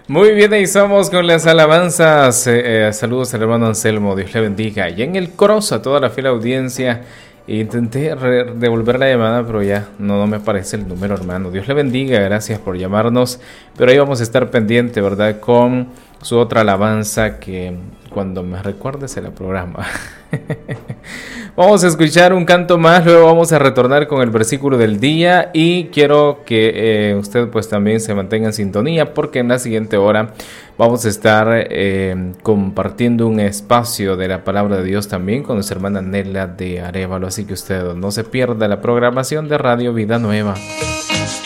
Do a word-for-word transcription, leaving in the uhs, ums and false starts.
Muy bien, ahí estamos con las alabanzas. Eh, eh, saludos al hermano Anselmo, Dios le bendiga. Y en el cross a toda la fiel audiencia. Intenté re- devolver la llamada, pero ya no, no me aparece el número, hermano. Dios le bendiga, gracias por llamarnos. Pero ahí vamos a estar pendiente, ¿verdad? Con su otra alabanza que cuando me recuerde se la programa. Vamos a escuchar un canto más, luego vamos a retornar con el versículo del día y quiero que eh, usted pues también se mantenga en sintonía porque en la siguiente hora vamos a estar eh, compartiendo un espacio de la palabra de Dios también con nuestra hermana Nela de Arévalo, así que usted no se pierda la programación de Radio Vida Nueva.